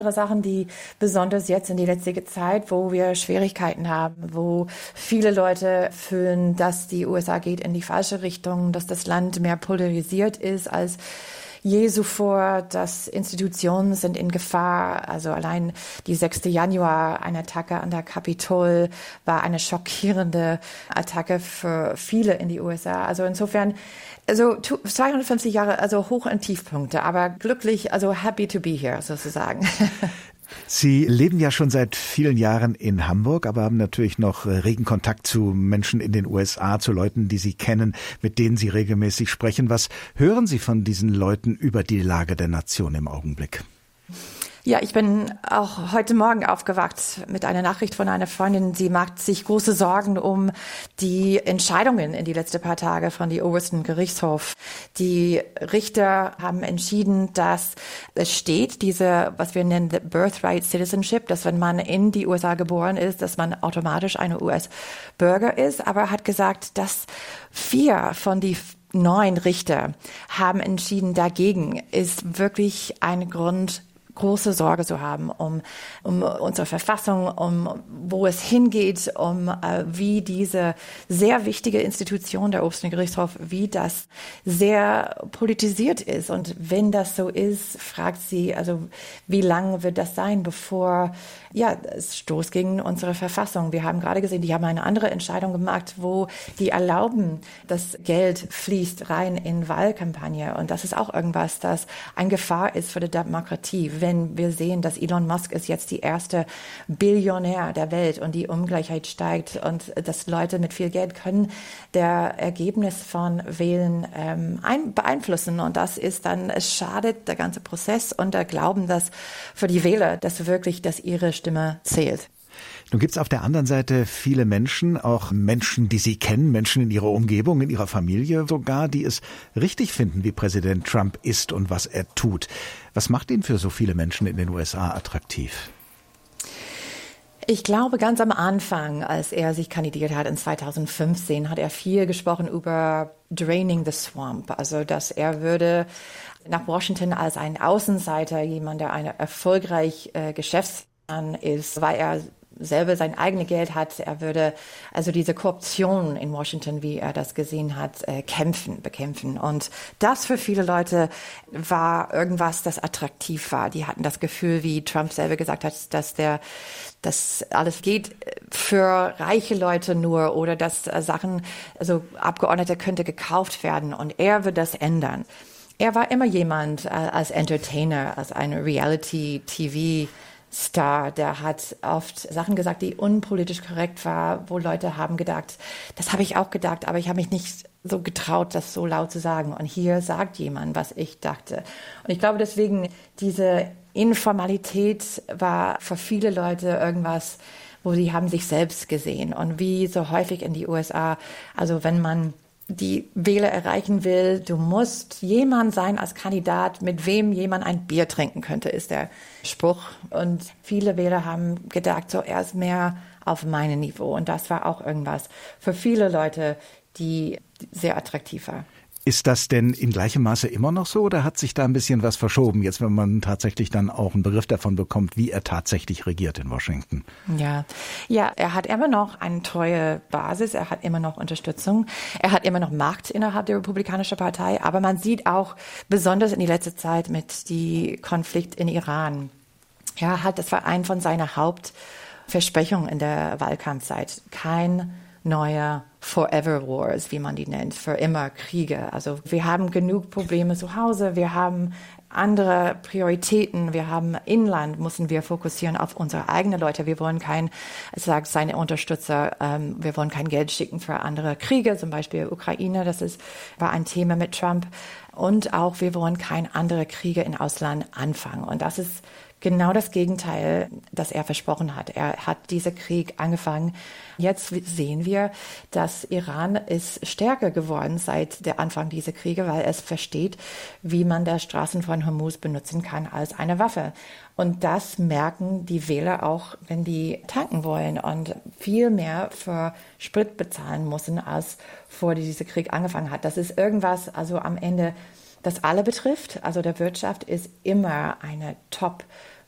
Sachen, die besonders jetzt in die letzte Zeit, wo wir Schwierigkeiten haben, wo viele Leute fühlen, dass die USA geht in die falsche Richtung, dass das Land mehr polarisiert ist als je zuvor, dass Institutionen sind in Gefahr. Also allein die 6. Januar, eine Attacke an der Kapitol, war eine schockierende Attacke für viele in die USA. Also insofern, also 250 Jahre, also Hoch- und Tiefpunkte, aber glücklich, also happy to be here sozusagen. Sie leben ja schon seit vielen Jahren in Hamburg, aber haben natürlich noch regen Kontakt zu Menschen in den USA, zu Leuten, die Sie kennen, mit denen Sie regelmäßig sprechen. Was hören Sie von diesen Leuten über die Lage der Nation im Augenblick? Ja, ich bin auch heute Morgen aufgewacht mit einer Nachricht von einer Freundin. Sie macht sich große Sorgen um die Entscheidungen in die letzten paar Tage von dem obersten Gerichtshof. Die Richter haben entschieden, dass es steht, diese, was wir nennen, the Birthright Citizenship, dass wenn man in die USA geboren ist, dass man automatisch ein US-Bürger ist. Aber er hat gesagt, dass 4 von die 9 Richter haben entschieden dagegen, ist wirklich ein Grund, große Sorge zu haben um unsere Verfassung, um wo es hingeht, wie diese sehr wichtige Institution der obersten Gerichtshof, wie das sehr politisiert ist. Und wenn das so ist, fragt sie, also wie lange wird das sein, bevor es stoßt gegen unsere Verfassung. Wir haben gerade gesehen, die haben eine andere Entscheidung gemacht, wo die erlauben, dass Geld fließt rein in Wahlkampagne. Und das ist auch irgendwas, das eine Gefahr ist für die Demokratie. Wenn wir sehen, dass Elon Musk ist jetzt die erste Billionär der Welt und die Ungleichheit steigt und dass Leute mit viel Geld können der Ergebnis von Wählen beeinflussen. Und das ist dann, es schadet der ganze Prozess und der Glauben, dass für die Wähler, dass wirklich, dass ihre Stimme zählt. Nun gibt es auf der anderen Seite viele Menschen, auch Menschen, die Sie kennen, Menschen in Ihrer Umgebung, in Ihrer Familie sogar, die es richtig finden, wie Präsident Trump ist und was er tut. Was macht ihn für so viele Menschen in den USA attraktiv? Ich glaube, ganz am Anfang, als er sich kandidiert hat in 2015, hat er viel gesprochen über draining the swamp, also dass er würde nach Washington als ein Außenseiter, jemand, der eine erfolgreich Geschäftsmann ist, weil er selber sein eigenes Geld hat. Er würde also diese Korruption in Washington, wie er das gesehen hat, bekämpfen. Und das für viele Leute war irgendwas, das attraktiv war. Die hatten das Gefühl, wie Trump selber gesagt hat, dass alles geht für reiche Leute nur oder dass Sachen, also Abgeordnete könnte gekauft werden und er wird das ändern. Er war immer jemand als Entertainer, als ein Reality-TV-Star, der hat oft Sachen gesagt, die unpolitisch korrekt war, wo Leute haben gedacht, das habe ich auch gedacht, aber ich habe mich nicht so getraut, das so laut zu sagen. Und hier sagt jemand, was ich dachte. Und ich glaube deswegen, diese Informalität war für viele Leute irgendwas, wo sie haben sich selbst gesehen. Und wie so häufig in die USA, also wenn man die Wähler erreichen will, du musst jemand sein als Kandidat, mit wem jemand ein Bier trinken könnte, ist der Spruch. Und viele Wähler haben gedacht, so er ist mehr auf meinem Niveau. Und das war auch irgendwas für viele Leute, die sehr attraktiv war. Ist das denn in gleichem Maße immer noch so oder hat sich da ein bisschen was verschoben, jetzt wenn man tatsächlich dann auch einen Begriff davon bekommt, wie er tatsächlich regiert in Washington? Ja, er hat immer noch eine treue Basis, er hat immer noch Unterstützung, er hat immer noch Macht innerhalb der Republikanischen Partei, aber man sieht auch besonders in die letzte Zeit mit dem Konflikt in Iran. Das war ein von seinen Hauptversprechungen in der Wahlkampfzeit. Kein neuer Forever Wars, wie man die nennt, für immer Kriege. Also wir haben genug Probleme zu Hause, wir haben andere Prioritäten, wir haben Inland, müssen wir fokussieren auf unsere eigenen Leute. Wir wollen sagt seine Unterstützer, wir wollen kein Geld schicken für andere Kriege, zum Beispiel Ukraine, war ein Thema mit Trump. Und auch, wir wollen keine andere Kriege im Ausland anfangen. Und das ist genau das Gegenteil, das er versprochen hat. Er hat diesen Krieg angefangen. Jetzt sehen wir, dass Iran ist stärker geworden seit der Anfang dieser Kriege, weil es versteht, wie man die Straßen von Hormuz benutzen kann als eine Waffe. Und das merken die Wähler auch, wenn die tanken wollen und viel mehr für Sprit bezahlen müssen, als vor dieser Krieg angefangen hat. Das ist irgendwas, also am Ende, das alle betrifft. Also der Wirtschaft ist immer eine Top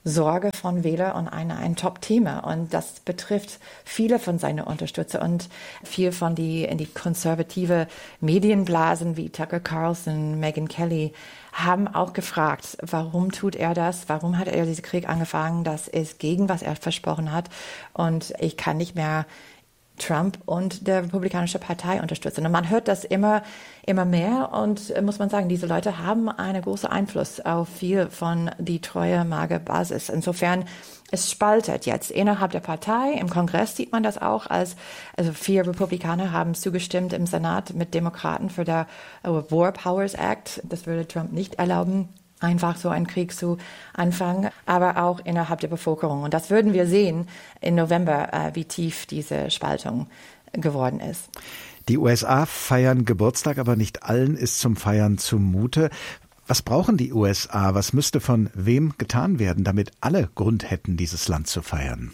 Sorge von Wählern und ein Top-Thema. Und das betrifft viele von seinen Unterstützern und viel von in die konservative Medienblasen wie Tucker Carlson, Megyn Kelly haben auch gefragt, warum tut er das? Warum hat er diesen Krieg angefangen? Das ist gegen, was er versprochen hat. Und ich kann nicht mehr Trump und der Republikanische Partei unterstützen. Und man hört das immer mehr und muss man sagen, diese Leute haben einen großen Einfluss auf viel von die treue Mager-Basis. Insofern, es spaltet jetzt innerhalb der Partei. Im Kongress sieht man das auch, also 4 Republikaner haben zugestimmt im Senat mit Demokraten für der War Powers Act. Das würde Trump nicht erlauben, einfach so einen Krieg zu anfangen, aber auch innerhalb der Bevölkerung. Und das würden wir sehen im November, wie tief diese Spaltung geworden ist. Die USA feiern Geburtstag, aber nicht allen ist zum Feiern zumute. Was brauchen die USA? Was müsste von wem getan werden, damit alle Grund hätten, dieses Land zu feiern?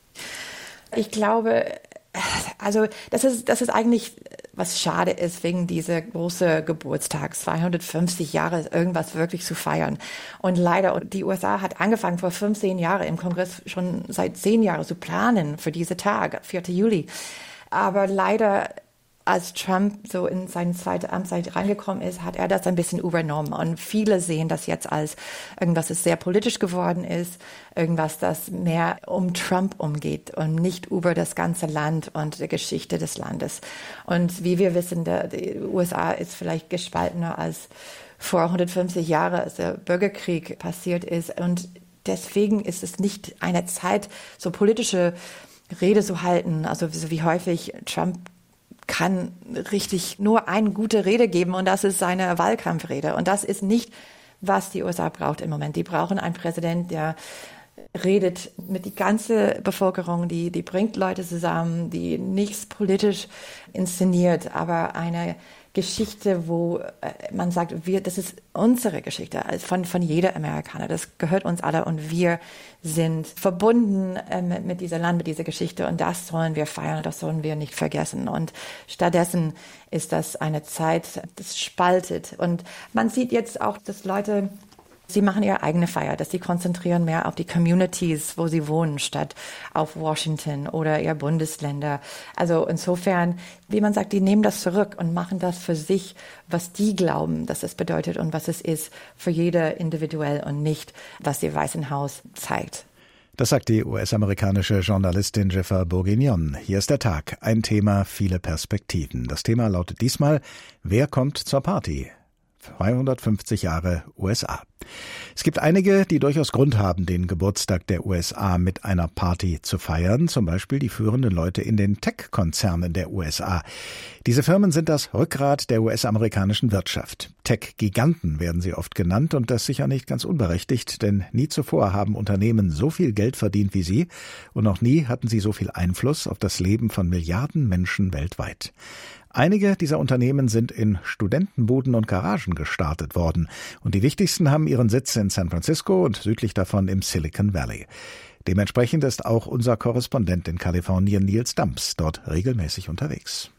Ich glaube, also das ist eigentlich, was schade ist, wegen dieser großen Geburtstag, 250 Jahre irgendwas wirklich zu feiern. Und leider, die USA hat angefangen vor 15 Jahren im Kongress schon seit 10 Jahren zu planen für diese Tag, 4. Juli. Aber leider, als Trump so in seine zweite Amtszeit reingekommen ist, hat er das ein bisschen übernommen. Und viele sehen das jetzt als irgendwas, das sehr politisch geworden ist, irgendwas, das mehr um Trump umgeht und nicht über das ganze Land und die Geschichte des Landes. Und wie wir wissen, die USA ist vielleicht gespaltener als vor 150 Jahren, als der Bürgerkrieg passiert ist. Und deswegen ist es nicht eine Zeit, so politische Rede zu halten, also so wie häufig Trump kann richtig nur eine gute Rede geben und das ist seine Wahlkampfrede. Und das ist nicht, was die USA braucht im Moment. Die brauchen einen Präsident, der redet mit die ganze Bevölkerung, die bringt Leute zusammen, die nichts politisch inszeniert, aber eine Geschichte, wo man sagt, das ist unsere Geschichte von jeder Amerikaner. Das gehört uns alle und wir sind verbunden mit diesem Land, mit dieser Geschichte und das sollen wir feiern, das sollen wir nicht vergessen. Und stattdessen ist das eine Zeit, das spaltet. Und man sieht jetzt auch, dass Leute, sie machen ihre eigene Feier, dass sie konzentrieren mehr auf die Communities, wo sie wohnen, statt auf Washington oder ihre Bundesländer. Also insofern, wie man sagt, die nehmen das zurück und machen das für sich, was die glauben, dass es bedeutet und was es ist für jeder individuell und nicht, was ihr Weißen Haus zeigt. Das sagt die US-amerikanische Journalistin Jennifer Bourguignon. Hier ist der Tag. Ein Thema, viele Perspektiven. Das Thema lautet diesmal, wer kommt zur Party? 250 Jahre USA. Es gibt einige, die durchaus Grund haben, den Geburtstag der USA mit einer Party zu feiern, zum Beispiel die führenden Leute in den Tech-Konzernen der USA. Diese Firmen sind das Rückgrat der US-amerikanischen Wirtschaft. Tech-Giganten werden sie oft genannt und das sicher nicht ganz unberechtigt, denn nie zuvor haben Unternehmen so viel Geld verdient wie sie und noch nie hatten sie so viel Einfluss auf das Leben von Milliarden Menschen weltweit. Einige dieser Unternehmen sind in Studentenbuden und Garagen gestartet worden und die wichtigsten haben ihren Sitz in San Francisco und südlich davon im Silicon Valley. Dementsprechend ist auch unser Korrespondent in Kalifornien Nils Damps dort regelmäßig unterwegs.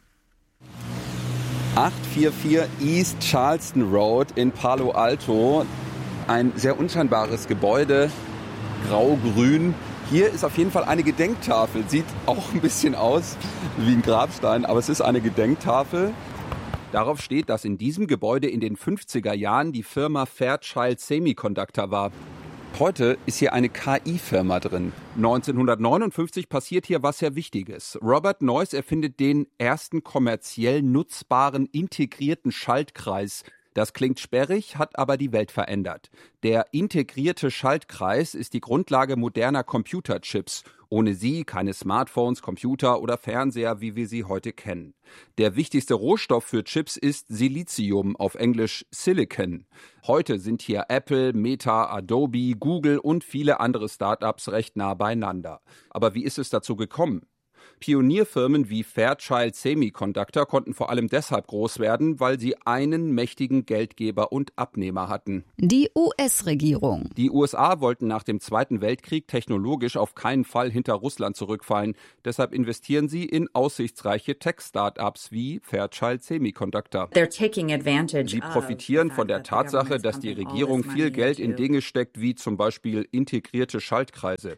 844 East Charleston Road in Palo Alto. Ein sehr unscheinbares Gebäude, grau-grün. Hier ist auf jeden Fall eine Gedenktafel. Sieht auch ein bisschen aus wie ein Grabstein, aber es ist eine Gedenktafel. Darauf steht, dass in diesem Gebäude in den 50er Jahren die Firma Fairchild Semiconductor war. Heute ist hier eine KI-Firma drin. 1959 passiert hier was sehr Wichtiges. Robert Noyce erfindet den ersten kommerziell nutzbaren integrierten Schaltkreis. Das klingt sperrig, hat aber die Welt verändert. Der integrierte Schaltkreis ist die Grundlage moderner Computerchips. Ohne sie keine Smartphones, Computer oder Fernseher, wie wir sie heute kennen. Der wichtigste Rohstoff für Chips ist Silizium, auf Englisch Silicon. Heute sind hier Apple, Meta, Adobe, Google und viele andere Startups recht nah beieinander. Aber wie ist es dazu gekommen? Pionierfirmen wie Fairchild Semiconductor konnten vor allem deshalb groß werden, weil sie einen mächtigen Geldgeber und Abnehmer hatten. Die US-Regierung. Die USA wollten nach dem Zweiten Weltkrieg technologisch auf keinen Fall hinter Russland zurückfallen. Deshalb investieren sie in aussichtsreiche Tech-Startups wie Fairchild Semiconductor. Sie profitieren von der Tatsache, dass die Regierung viel Geld in Dinge steckt, wie zum Beispiel integrierte Schaltkreise.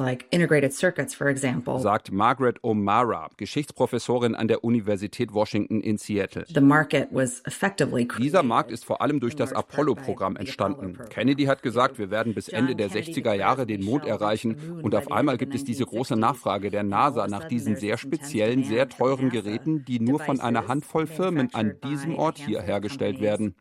Sagt Margaret O'Mara, Geschichtsprofessorin an der Universität Washington in Seattle. Dieser Markt ist vor allem durch das Apollo-Programm entstanden. Kennedy hat gesagt, wir werden bis Ende der 60er Jahre den Mond erreichen. Und auf einmal gibt es diese große Nachfrage der NASA nach diesen sehr speziellen, sehr teuren Geräten, die nur von einer Handvoll Firmen an diesem Ort hier hergestellt werden.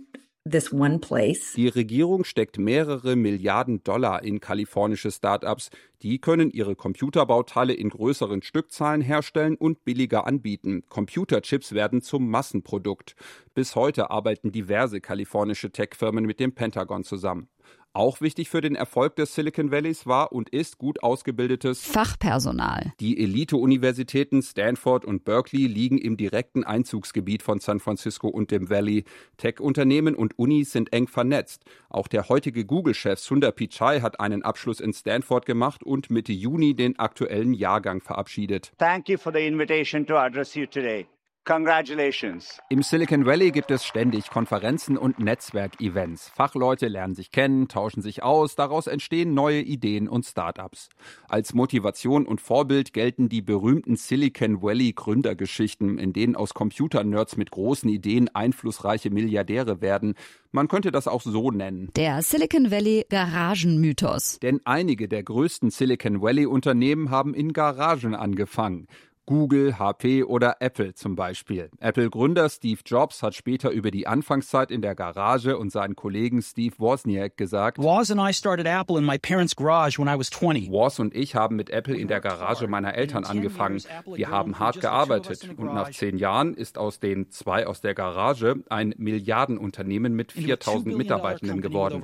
Die Regierung steckt mehrere Milliarden Dollar in kalifornische Start-ups. Die können ihre Computerbauteile in größeren Stückzahlen herstellen und billiger anbieten. Computerchips werden zum Massenprodukt. Bis heute arbeiten diverse kalifornische Tech-Firmen mit dem Pentagon zusammen. Auch wichtig für den Erfolg des Silicon Valleys war und ist gut ausgebildetes Fachpersonal. Die Elite-Universitäten Stanford und Berkeley liegen im direkten Einzugsgebiet von San Francisco und dem Valley. Tech-Unternehmen und Unis sind eng vernetzt. Auch der heutige Google-Chef Sundar Pichai hat einen Abschluss in Stanford gemacht und Mitte Juni den aktuellen Jahrgang verabschiedet. Thank you for the invitation to address you today. Congratulations. Im Silicon Valley gibt es ständig Konferenzen und Netzwerkevents. Fachleute lernen sich kennen, tauschen sich aus, daraus entstehen neue Ideen und Startups. Als Motivation und Vorbild gelten die berühmten Silicon Valley Gründergeschichten, in denen aus Computernerds mit großen Ideen einflussreiche Milliardäre werden. Man könnte das auch so nennen. Der Silicon Valley Garagenmythos. Denn einige der größten Silicon Valley Unternehmen haben in Garagen angefangen. Google, HP oder Apple zum Beispiel. Apple-Gründer Steve Jobs hat später über die Anfangszeit in der Garage und seinen Kollegen Steve Wozniak gesagt: Woz and I started Apple in my parents' garage when I was 20. Woz und ich haben mit Apple in der Garage meiner Eltern angefangen. Wir haben hart gearbeitet und nach 10 Jahren ist aus den 2 aus der Garage ein Milliardenunternehmen mit 4.000 Mitarbeitenden geworden.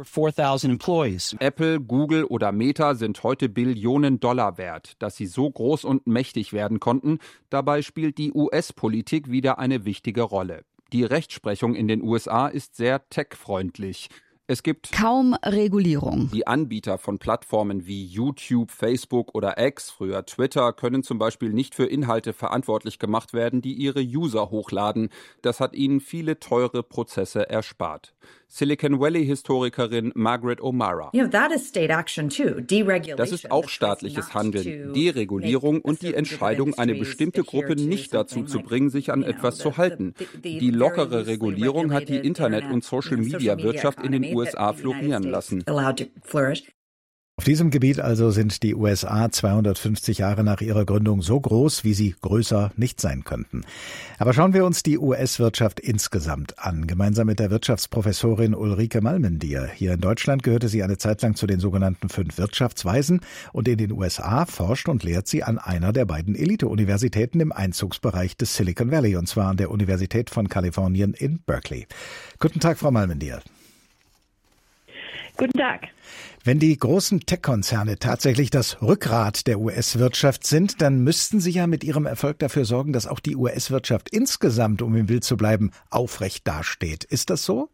Apple, Google oder Meta sind heute Billionen Dollar wert. Dass sie so groß und mächtig werden konnten, dabei spielt die US-Politik wieder eine wichtige Rolle. Die Rechtsprechung in den USA ist sehr tech-freundlich. Es gibt kaum Regulierung. Die Anbieter von Plattformen wie YouTube, Facebook oder X, früher Twitter, können zum Beispiel nicht für Inhalte verantwortlich gemacht werden, die ihre User hochladen. Das hat ihnen viele teure Prozesse erspart. Silicon Valley-Historikerin Margaret O'Mara. Das ist auch staatliches Handeln, Deregulierung und die Entscheidung, eine bestimmte Gruppe nicht dazu zu bringen, sich an etwas zu halten. Die lockere Regulierung hat die Internet- und Social-Media-Wirtschaft in den USA florieren lassen. Auf diesem Gebiet also sind die USA 250 Jahre nach ihrer Gründung so groß, wie sie größer nicht sein könnten. Aber schauen wir uns die US-Wirtschaft insgesamt an. Gemeinsam mit der Wirtschaftsprofessorin Ulrike Malmendier. Hier in Deutschland gehörte sie eine Zeit lang zu den sogenannten 5 Wirtschaftsweisen und in den USA forscht und lehrt sie an einer der beiden Elite-Universitäten im Einzugsbereich des Silicon Valley, und zwar an der Universität von Kalifornien in Berkeley. Guten Tag, Frau Malmendier. Guten Tag. Wenn die großen Tech-Konzerne tatsächlich das Rückgrat der US-Wirtschaft sind, dann müssten sie ja mit ihrem Erfolg dafür sorgen, dass auch die US-Wirtschaft insgesamt, um im Bild zu bleiben, aufrecht dasteht. Ist das so?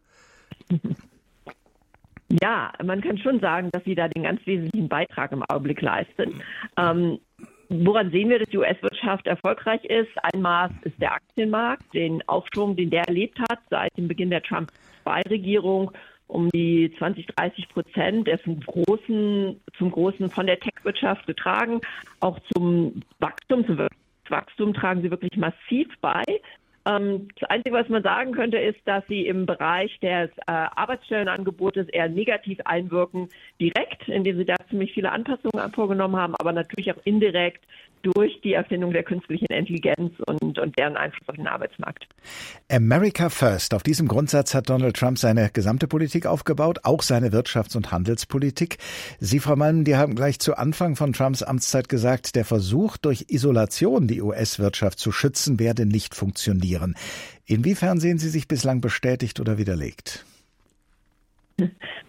Ja, man kann schon sagen, dass sie da den ganz wesentlichen Beitrag im Augenblick leisten. Woran sehen wir, dass die US-Wirtschaft erfolgreich ist? Ein Maß ist der Aktienmarkt, den Aufschwung, den der erlebt hat seit dem Beginn der Trump-2-Regierung. Um die 20-30%, der zum Großen von der Tech-Wirtschaft getragen. Auch zum Wachstum tragen sie wirklich massiv bei. Das Einzige, was man sagen könnte, ist, dass sie im Bereich des Arbeitsstellenangebotes eher negativ einwirken, direkt, indem sie da ziemlich viele Anpassungen vorgenommen haben, aber natürlich auch indirekt durch die Erfindung der künstlichen Intelligenz und deren Einfluss auf den Arbeitsmarkt. America First. Auf diesem Grundsatz hat Donald Trump seine gesamte Politik aufgebaut, auch seine Wirtschafts- und Handelspolitik. Sie, Frau Malmendier, haben gleich zu Anfang von Trumps Amtszeit gesagt, der Versuch, durch Isolation die US-Wirtschaft zu schützen, werde nicht funktionieren. Inwiefern sehen Sie sich bislang bestätigt oder widerlegt?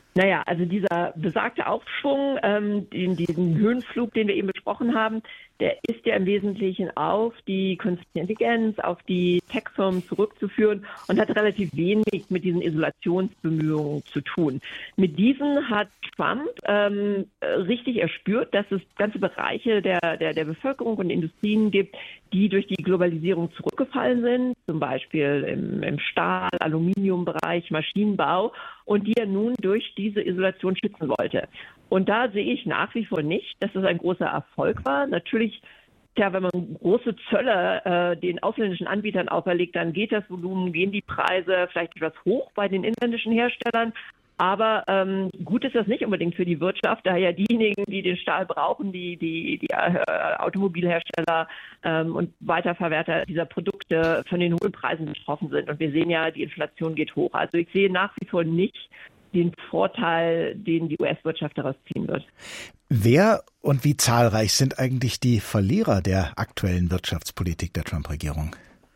Naja, also dieser besagte Aufschwung, diesen Höhenflug, den wir eben besprochen haben, der ist ja im Wesentlichen auf die Künstliche Intelligenz, auf die Tech-Firmen zurückzuführen und hat relativ wenig mit diesen Isolationsbemühungen zu tun. Mit diesen hat Trump richtig erspürt, dass es ganze Bereiche der Bevölkerung und Industrien gibt, die durch die Globalisierung zurückgefallen sind, zum Beispiel im Stahl-, Aluminiumbereich, Maschinenbau, und die er nun durch diese Isolation schützen wollte. Und da sehe ich nach wie vor nicht, dass das ein großer Erfolg war. Natürlich, wenn man große Zölle den ausländischen Anbietern auferlegt, dann geht das Volumen, gehen die Preise vielleicht etwas hoch bei den inländischen Herstellern. Aber gut ist das nicht unbedingt für die Wirtschaft, da ja diejenigen, die den Stahl brauchen, die Automobilhersteller und Weiterverwerter dieser Produkte von den hohen Preisen betroffen sind. Und wir sehen ja, die Inflation geht hoch. Also ich sehe nach wie vor nicht den Vorteil, den die US-Wirtschaft daraus ziehen wird. Wer und wie zahlreich sind eigentlich die Verlierer der aktuellen Wirtschaftspolitik der Trump-Regierung?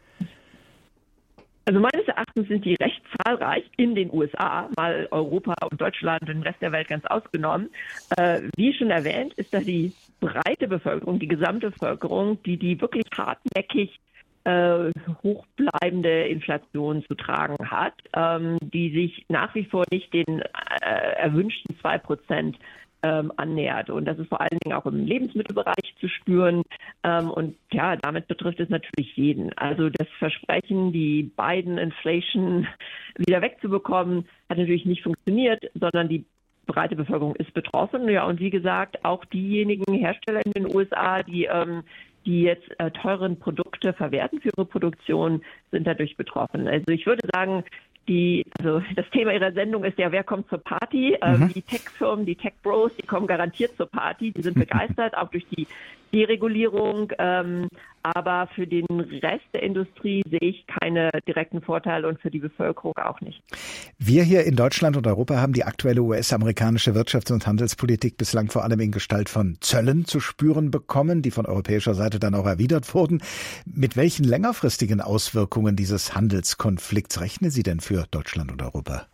Also meines Erachtens sind die recht zahlreich in den USA, mal Europa und Deutschland und den Rest der Welt ganz ausgenommen. Wie schon erwähnt, ist das die breite Bevölkerung, die gesamte Bevölkerung, die wirklich hartnäckig hochbleibende Inflation zu tragen hat, die sich nach wie vor nicht den erwünschten 2% annähert. Und das ist vor allen Dingen auch im Lebensmittelbereich zu spüren. Und ja, damit betrifft es natürlich jeden. Also das Versprechen, die Biden-Inflation wieder wegzubekommen, hat natürlich nicht funktioniert, sondern die breite Bevölkerung ist betroffen. Ja, und wie gesagt, auch diejenigen Hersteller in den USA, die jetzt teuren Produkte verwerten für ihre Produktion, sind dadurch betroffen. Also ich würde sagen, das Thema Ihrer Sendung ist ja, wer kommt zur Party? Die Tech-Firmen, die Tech-Bros, die kommen garantiert zur Party. Die sind begeistert, auch durch die Deregulierung. Aber für den Rest der Industrie sehe ich keine direkten Vorteile und für die Bevölkerung auch nicht. Wir hier in Deutschland und Europa haben die aktuelle US-amerikanische Wirtschafts- und Handelspolitik bislang vor allem in Gestalt von Zöllen zu spüren bekommen, die von europäischer Seite dann auch erwidert wurden. Mit welchen längerfristigen Auswirkungen dieses Handelskonflikts rechnen Sie denn für Deutschland und Europa?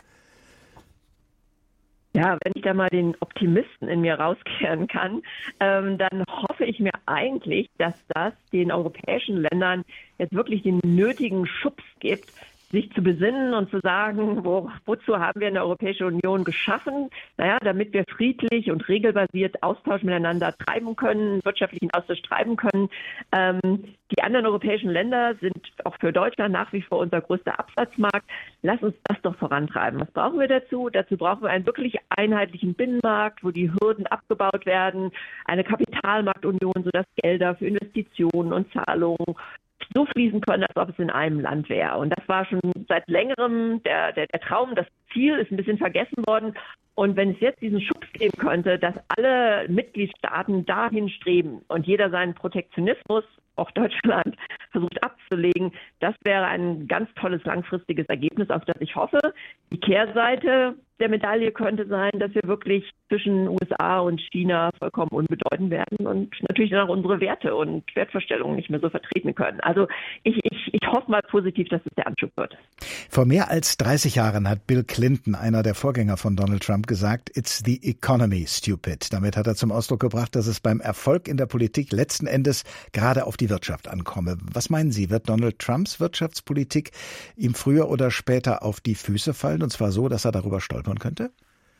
Ja, wenn ich da mal den Optimisten in mir rauskehren kann, dann hoffe ich mir eigentlich, dass das den europäischen Ländern jetzt wirklich den nötigen Schubs gibt, sich zu besinnen und zu sagen, wozu haben wir in der Europäischen Union geschaffen? Naja, damit wir friedlich und regelbasiert Austausch miteinander treiben können, wirtschaftlichen Austausch treiben können. Die anderen europäischen Länder sind auch für Deutschland nach wie vor unser größter Absatzmarkt. Lass uns das doch vorantreiben. Was brauchen wir dazu? Dazu brauchen wir einen wirklich einheitlichen Binnenmarkt, wo die Hürden abgebaut werden, eine Kapitalmarktunion, sodass Gelder für Investitionen und Zahlungen so fließen können, als ob es in einem Land wäre. Und das war schon seit längerem der Traum. Das Ziel ist ein bisschen vergessen worden. Und wenn es jetzt diesen Schubs geben könnte, dass alle Mitgliedstaaten dahin streben und jeder seinen Protektionismus, auch Deutschland, versucht abzulegen, das wäre ein ganz tolles langfristiges Ergebnis, auf das ich hoffe. Die Kehrseite der Medaille könnte sein, dass wir wirklich zwischen USA und China vollkommen unbedeutend werden und natürlich dann auch unsere Werte und Wertvorstellungen nicht mehr so vertreten können. Also ich hoffe mal positiv, dass es der Anschub wird. Vor mehr als 30 Jahren hat Bill Clinton, einer der Vorgänger von Donald Trump, gesagt, "It's the economy, stupid." Damit hat er zum Ausdruck gebracht, dass es beim Erfolg in der Politik letzten Endes gerade auf die Wirtschaft ankomme. Was meinen Sie, wird Donald Trumps Wirtschaftspolitik ihm früher oder später auf die Füße fallen, und zwar so, dass er darüber stolpern könnte?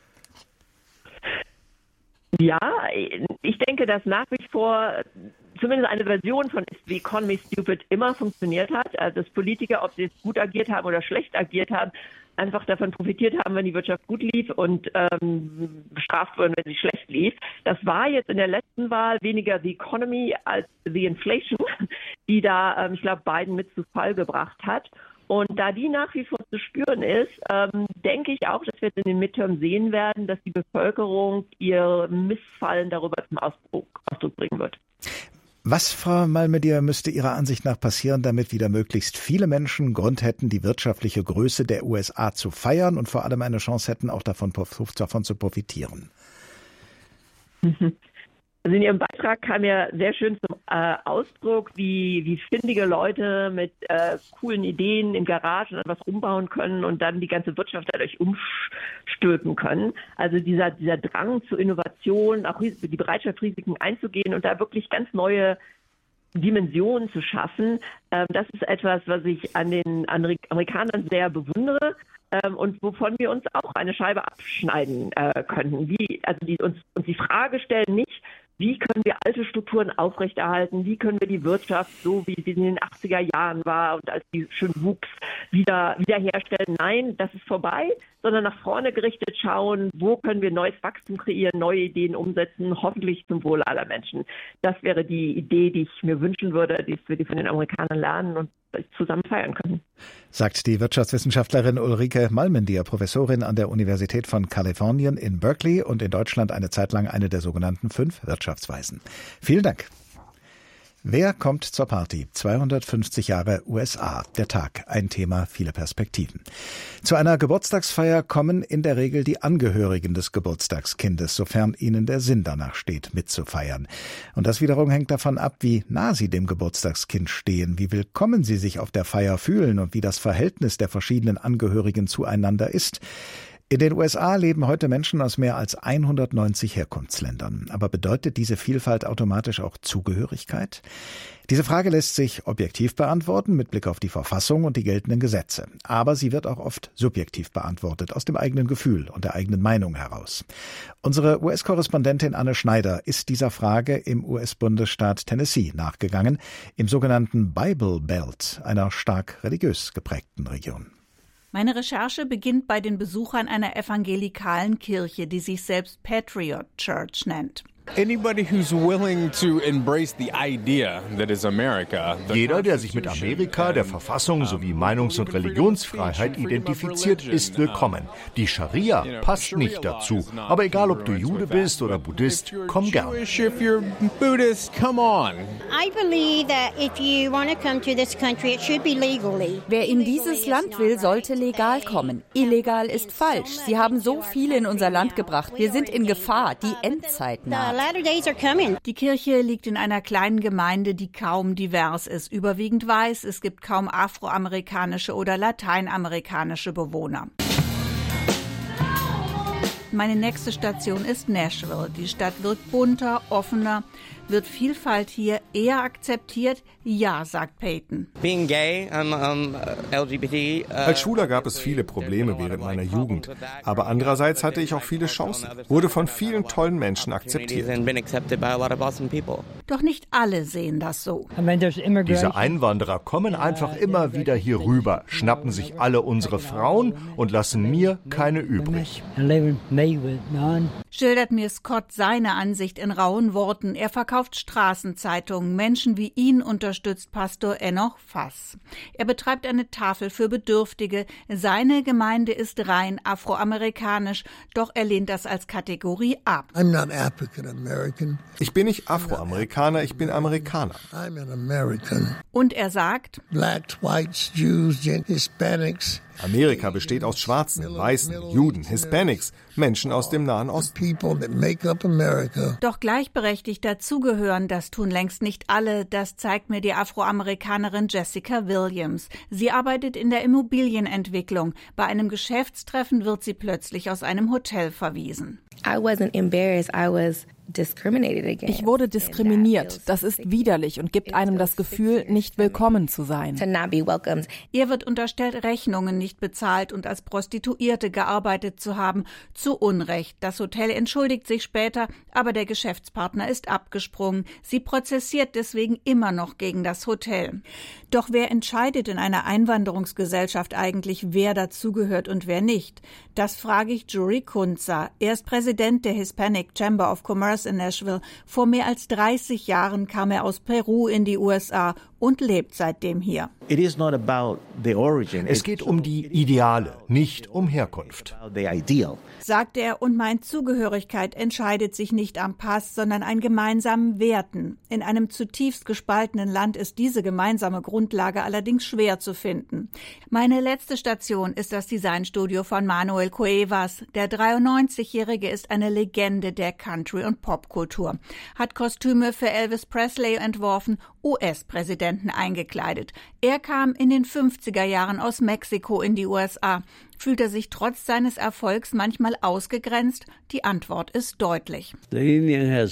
Ja, ich denke, dass nach wie vor zumindest eine Version von The Economy Stupid immer funktioniert hat. Also dass Politiker, ob sie jetzt gut agiert haben oder schlecht agiert haben, einfach davon profitiert haben, wenn die Wirtschaft gut lief und bestraft wurden, wenn sie schlecht lief. Das war jetzt in der letzten Wahl weniger The Economy als The Inflation, die da, ich glaube, Biden mit zu Fall gebracht hat. Und da die nach wie vor zu spüren ist, denke ich auch, dass wir jetzt in den Midterms sehen werden, dass die Bevölkerung ihr Missfallen darüber zum Ausdruck bringen wird. Was, Frau Malmedier, müsste Ihrer Ansicht nach passieren, damit wieder möglichst viele Menschen Grund hätten, die wirtschaftliche Größe der USA zu feiern und vor allem eine Chance hätten, auch davon zu profitieren? Also in Ihrem Beitrag kam ja sehr schön zum Ausdruck, wie findige Leute mit coolen Ideen in Garagen etwas umbauen können und dann die ganze Wirtschaft dadurch umstülpen können. Also dieser Drang zur Innovation, auch die Bereitschaft, Risiken einzugehen und da wirklich ganz neue Dimensionen zu schaffen, das ist etwas, was ich an den Amerikanern sehr bewundere. Und wovon wir uns auch eine Scheibe abschneiden könnten. Die uns die Frage stellen nicht, wie können wir alte Strukturen aufrechterhalten, wie können wir die Wirtschaft, so wie sie in den 80er Jahren war und als die schön wuchs, wiederherstellen. Nein, das ist vorbei, sondern nach vorne gerichtet schauen, wo können wir neues Wachstum kreieren, neue Ideen umsetzen, hoffentlich zum Wohle aller Menschen. Das wäre die Idee, die ich mir wünschen würde, die wir von den Amerikanern lernen und zusammen feiern können. Sagt die Wirtschaftswissenschaftlerin Ulrike Malmendier, Professorin an der Universität von Kalifornien in Berkeley und in Deutschland eine Zeit lang eine der sogenannten 5 Wirtschaftsweisen. Vielen Dank. Wer kommt zur Party? 250 Jahre USA. Der Tag. Ein Thema, viele Perspektiven. Zu einer Geburtstagsfeier kommen in der Regel die Angehörigen des Geburtstagskindes, sofern ihnen der Sinn danach steht, mitzufeiern. Und das wiederum hängt davon ab, wie nah sie dem Geburtstagskind stehen, wie willkommen sie sich auf der Feier fühlen und wie das Verhältnis der verschiedenen Angehörigen zueinander ist. In den USA leben heute Menschen aus mehr als 190 Herkunftsländern. Aber bedeutet diese Vielfalt automatisch auch Zugehörigkeit? Diese Frage lässt sich objektiv beantworten mit Blick auf die Verfassung und die geltenden Gesetze. Aber sie wird auch oft subjektiv beantwortet, aus dem eigenen Gefühl und der eigenen Meinung heraus. Unsere US-Korrespondentin Anne Schneider ist dieser Frage im US-Bundesstaat Tennessee nachgegangen, im sogenannten Bible Belt, einer stark religiös geprägten Region. Meine Recherche beginnt bei den Besuchern einer evangelikalen Kirche, die sich selbst Patriot Church nennt. Jeder, der sich mit Amerika, der Verfassung sowie Meinungs- und Religionsfreiheit identifiziert, ist willkommen. Die Scharia passt nicht dazu. Aber egal, ob du Jude bist oder Buddhist, komm gern. Wer in dieses Land will, sollte legal kommen. Illegal ist falsch. Sie haben so viele in unser Land gebracht. Wir sind in Gefahr. Die Endzeit naht. Die Kirche liegt in einer kleinen Gemeinde, die kaum divers ist. Überwiegend weiß, es gibt kaum afroamerikanische oder lateinamerikanische Bewohner. Meine nächste Station ist Nashville. Die Stadt wirkt bunter, offener. Wird Vielfalt hier eher akzeptiert? Ja, sagt Peyton. Als Schwuler gab es viele Probleme während meiner Jugend. Aber andererseits hatte ich auch viele Chancen. Wurde von vielen tollen Menschen akzeptiert. Doch nicht alle sehen das so. Diese Einwanderer kommen einfach immer wieder hier rüber, schnappen sich alle unsere Frauen und lassen mir keine übrig. Schildert mir Scott seine Ansicht in rauen Worten. Er verkauft Straßenzeitungen. Menschen wie ihn unterstützt Pastor Enoch Fass. Er betreibt eine Tafel für Bedürftige. Seine Gemeinde ist rein afroamerikanisch, doch er lehnt das als Kategorie ab. Ich bin nicht Afroamerikaner, ich bin Amerikaner. Und er sagt, Blacks, Whites, Jews, Hispanics. Amerika besteht aus Schwarzen, Weißen, Juden, Hispanics, Menschen aus dem Nahen Osten. Doch gleichberechtigt dazugehören, das tun längst nicht alle, das zeigt mir die Afroamerikanerin Jessica Williams. Sie arbeitet in der Immobilienentwicklung. Bei einem Geschäftstreffen wird sie plötzlich aus einem Hotel verwiesen. Ich wurde diskriminiert. Das ist widerlich und gibt einem das Gefühl, nicht willkommen zu sein. Ihr wird unterstellt, Rechnungen nicht bezahlt und als Prostituierte gearbeitet zu haben. Zu Unrecht. Das Hotel entschuldigt sich später, aber der Geschäftspartner ist abgesprungen. Sie prozessiert deswegen immer noch gegen das Hotel. Doch wer entscheidet in einer Einwanderungsgesellschaft eigentlich, wer dazugehört und wer nicht? Das frage ich Jory Kunza. Er ist Präsident der Hispanic Chamber of Commerce in Nashville. Vor mehr als 30 Jahren kam er aus Peru in die USA und lebt seitdem hier. Es geht um die Ideale, nicht um Herkunft. Sagt er und meint, Zugehörigkeit entscheidet sich nicht am Pass, sondern an gemeinsamen Werten. In einem zutiefst gespaltenen Land ist diese gemeinsame Grundlage allerdings schwer zu finden. Meine letzte Station ist das Designstudio von Manuel Cuevas. Der 93-Jährige ist eine Legende der Country- und Popkultur, hat Kostüme für Elvis Presley entworfen, US-Präsidenten eingekleidet. Er kam in den 50er Jahren aus Mexiko in die USA. Fühlt er sich trotz seines Erfolgs manchmal ausgegrenzt? Die Antwort ist deutlich. Den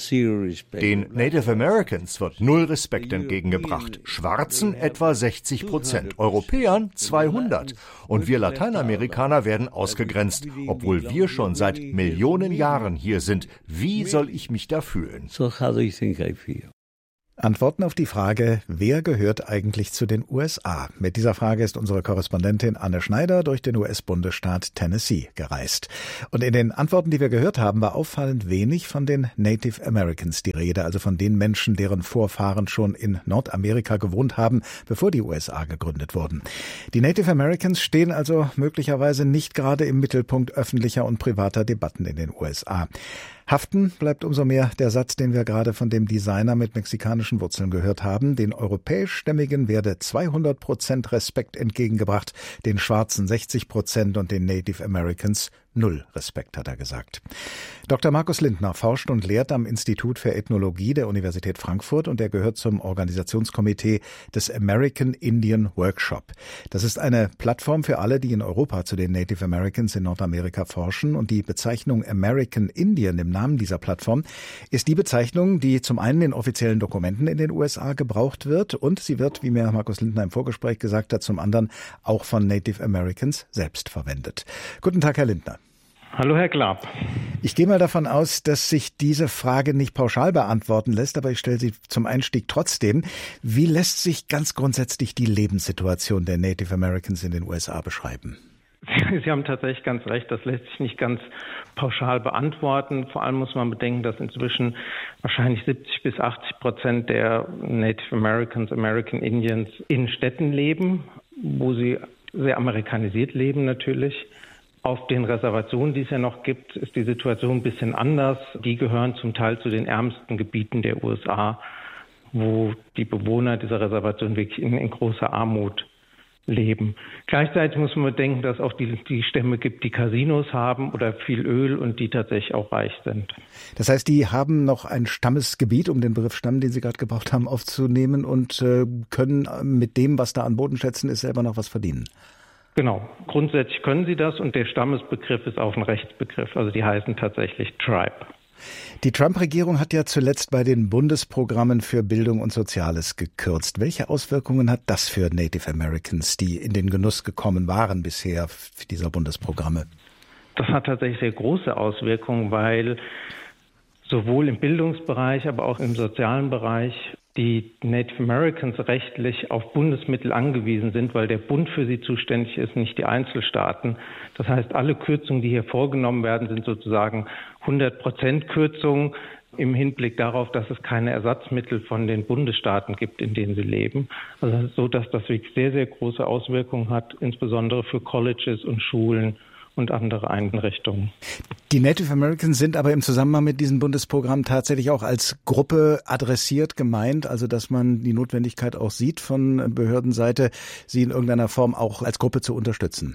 Native Americans wird null Respekt entgegengebracht. Schwarzen etwa 60%, Europäern 200. Und wir Lateinamerikaner werden ausgegrenzt, obwohl wir schon seit Millionen Jahren hier sind. Wie soll ich mich da fühlen? Antworten auf die Frage, wer gehört eigentlich zu den USA? Mit dieser Frage ist unsere Korrespondentin Anne Schneider durch den US-Bundesstaat Tennessee gereist. Und in den Antworten, die wir gehört haben, war auffallend wenig von den Native Americans die Rede, also von den Menschen, deren Vorfahren schon in Nordamerika gewohnt haben, bevor die USA gegründet wurden. Die Native Americans stehen also möglicherweise nicht gerade im Mittelpunkt öffentlicher und privater Debatten in den USA. Haften bleibt umso mehr der Satz, den wir gerade von dem Designer mit mexikanischen Wurzeln gehört haben. Den europäischstämmigen werde 200% Respekt entgegengebracht, den Schwarzen 60% und den Native Americans 0 Respekt, hat er gesagt. Dr. Markus Lindner forscht und lehrt am Institut für Ethnologie der Universität Frankfurt und er gehört zum Organisationskomitee des American Indian Workshop. Das ist eine Plattform für alle, die in Europa zu den Native Americans in Nordamerika forschen, und die Bezeichnung American Indian im Namen dieser Plattform ist die Bezeichnung, die zum einen in offiziellen Dokumenten in den USA gebraucht wird und sie wird, wie mir Markus Lindner im Vorgespräch gesagt hat, zum anderen auch von Native Americans selbst verwendet. Guten Tag, Herr Lindner. Hallo, Herr Glab. Ich gehe mal davon aus, dass sich diese Frage nicht pauschal beantworten lässt, aber ich stelle sie zum Einstieg trotzdem. Wie lässt sich ganz grundsätzlich die Lebenssituation der Native Americans in den USA beschreiben? Sie haben tatsächlich ganz recht, das lässt sich nicht ganz pauschal beantworten. Vor allem muss man bedenken, dass inzwischen wahrscheinlich 70-80% der Native Americans, American Indians in Städten leben, wo sie sehr amerikanisiert leben natürlich. Auf den Reservationen, die es ja noch gibt, ist die Situation ein bisschen anders. Die gehören zum Teil zu den ärmsten Gebieten der USA, wo die Bewohner dieser Reservation wirklich in großer Armut leben. Gleichzeitig muss man bedenken, dass es auch die Stämme gibt, die Casinos haben oder viel Öl und die tatsächlich auch reich sind. Das heißt, die haben noch ein Stammesgebiet, um den Begriff Stamm, den Sie gerade gebraucht haben, aufzunehmen und können mit dem, was da an Bodenschätzen ist, selber noch was verdienen. Genau, grundsätzlich können sie das und der Stammesbegriff ist auch ein Rechtsbegriff, also die heißen tatsächlich Tribe. Die Trump-Regierung hat ja zuletzt bei den Bundesprogrammen für Bildung und Soziales gekürzt. Welche Auswirkungen hat das für Native Americans, die in den Genuss gekommen waren bisher dieser Bundesprogramme? Das hat tatsächlich sehr große Auswirkungen, weil sowohl im Bildungsbereich, aber auch im sozialen Bereich die Native Americans rechtlich auf Bundesmittel angewiesen sind, weil der Bund für sie zuständig ist, nicht die Einzelstaaten. Das heißt, alle Kürzungen, die hier vorgenommen werden, sind sozusagen 100% Kürzungen im Hinblick darauf, dass es keine Ersatzmittel von den Bundesstaaten gibt, in denen sie leben. Also so, dass das wirklich sehr, sehr große Auswirkungen hat, insbesondere für Colleges und Schulen und andere Einrichtungen. Die Native Americans sind aber im Zusammenhang mit diesem Bundesprogramm tatsächlich auch als Gruppe adressiert gemeint, also dass man die Notwendigkeit auch sieht von Behördenseite, sie in irgendeiner Form auch als Gruppe zu unterstützen.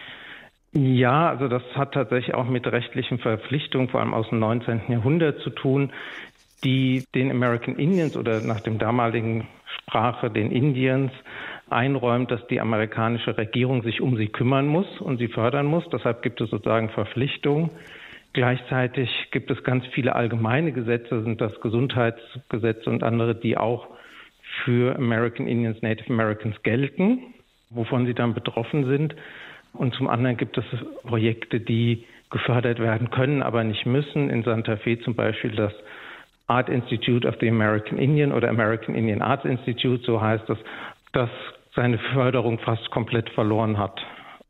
Ja, also das hat tatsächlich auch mit rechtlichen Verpflichtungen, vor allem aus dem 19. Jahrhundert zu tun, die den American Indians oder nach dem damaligen Sprache den Indians einräumt, dass die amerikanische Regierung sich um sie kümmern muss und sie fördern muss. Deshalb gibt es sozusagen Verpflichtungen. Gleichzeitig gibt es ganz viele allgemeine Gesetze, sind das Gesundheitsgesetze und andere, die auch für American Indians, Native Americans gelten, wovon sie dann betroffen sind. Und zum anderen gibt es Projekte, die gefördert werden können, aber nicht müssen. In Santa Fe zum Beispiel das Art Institute of the American Indian oder American Indian Arts Institute, so heißt es, das seine Förderung fast komplett verloren hat.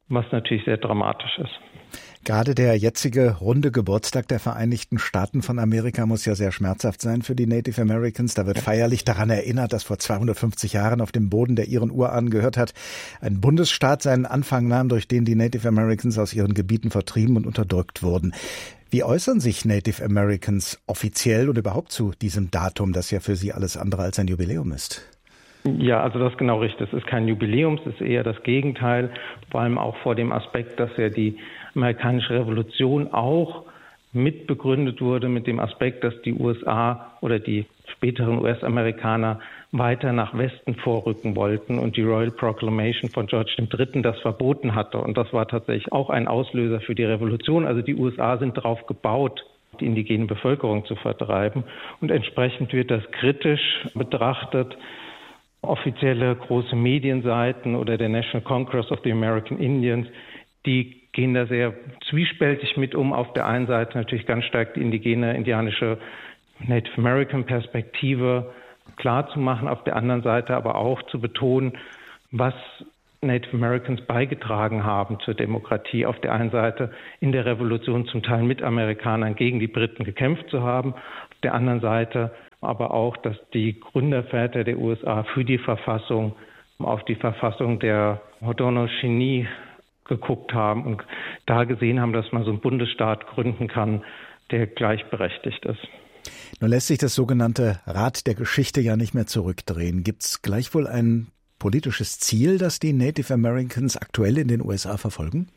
was natürlich sehr dramatisch ist. Gerade der jetzige runde Geburtstag der Vereinigten Staaten von Amerika muss ja sehr schmerzhaft sein für die Native Americans. Da wird feierlich daran erinnert, dass vor 250 Jahren auf dem Boden, der ihren Urahnen gehört hat, ein Bundesstaat seinen Anfang nahm, durch den die Native Americans aus ihren Gebieten vertrieben und unterdrückt wurden. Wie äußern sich Native Americans offiziell und überhaupt zu diesem Datum, das ja für sie alles andere als ein Jubiläum ist? Ja, also das ist genau richtig. Es ist kein Jubiläum, es ist eher das Gegenteil, vor allem auch vor dem Aspekt, dass ja die amerikanische Revolution auch mitbegründet wurde mit dem Aspekt, dass die USA oder die späteren US-Amerikaner weiter nach Westen vorrücken wollten und die Royal Proclamation von George III. Das verboten hatte. Und das war tatsächlich auch ein Auslöser für die Revolution. Also die USA sind darauf gebaut, die indigene Bevölkerung zu vertreiben. Und entsprechend wird das kritisch betrachtet. Offizielle große Medienseiten oder der National Congress of the American Indians, die gehen da sehr zwiespältig mit um. Auf der einen Seite natürlich ganz stark die indigene, indianische Native American Perspektive klar zu machen, auf der anderen Seite aber auch zu betonen, was Native Americans beigetragen haben zur Demokratie. Auf der einen Seite in der Revolution zum Teil mit Amerikanern gegen die Briten gekämpft zu haben, auf der anderen Seite aber auch, dass die Gründerväter der USA für die Verfassung, auf die Verfassung der Haudenosaunee geguckt haben und da gesehen haben, dass man so einen Bundesstaat gründen kann, der gleichberechtigt ist. Nun lässt sich das sogenannte Rad der Geschichte ja nicht mehr zurückdrehen. Gibt es gleichwohl ein politisches Ziel, das die Native Americans aktuell in den USA verfolgen?